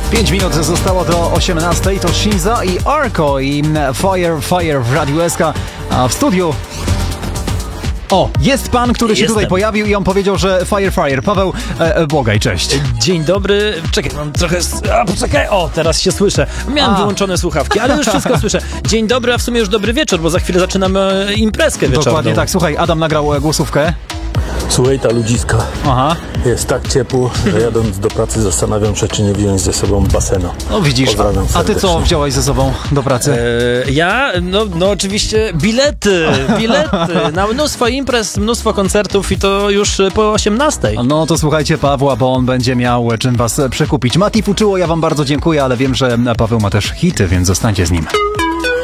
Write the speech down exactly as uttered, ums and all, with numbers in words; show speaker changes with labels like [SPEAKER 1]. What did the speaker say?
[SPEAKER 1] pięć minut zostało do osiemnastej. To Shinza i Arco i Fire Fire w Radiu S K. A w studiu... O, jest pan, który się
[SPEAKER 2] Jestem.
[SPEAKER 1] tutaj pojawił i on powiedział, że Fire Fire. Paweł e, e, Błogaj, cześć.
[SPEAKER 2] Dzień dobry. Czekaj, mam trochę... A, poczekaj. O, teraz się słyszę. Miałem
[SPEAKER 1] A.
[SPEAKER 2] wyłączone słuchawki, ale już wszystko słyszę. Dzień dobry, a w sumie już dobry wieczór, bo za chwilę zaczynamy imprezkę wieczorną.
[SPEAKER 1] Dokładnie tak. Słuchaj, Adam nagrał e, głosówkę.
[SPEAKER 3] Słuchaj, ta ludziska.
[SPEAKER 1] Aha.
[SPEAKER 3] Jest tak ciepło, że jadąc do pracy zastanawiam się, czy nie wziąć ze sobą basenu.
[SPEAKER 1] No widzisz,
[SPEAKER 3] Pozdrawiam
[SPEAKER 1] a ty co
[SPEAKER 3] serdecznie.
[SPEAKER 1] wziąłeś ze sobą do pracy?
[SPEAKER 2] E, ja? No, no oczywiście bilety, bilety na mnóstwo imprez, mnóstwo koncertów i to już po osiemnastej.
[SPEAKER 1] No to słuchajcie Pawła, bo on będzie miał czym was przekupić. Mati Fuczyło, ja wam bardzo dziękuję, ale wiem, że Paweł ma też hity, więc zostańcie z nim.